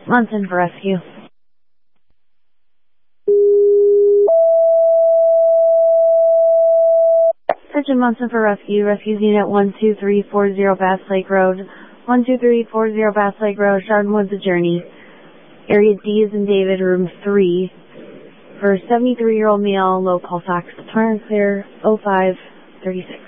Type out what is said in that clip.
Munson for rescue. Attention Munson for rescue. Rescues unit 12340 Bass Lake Road. 12340 Bass Lake Road, Chardon Woods, A Journey. Area D is in David, room 3. For 73-year-old male, low pulse ox. Turn clear 0536.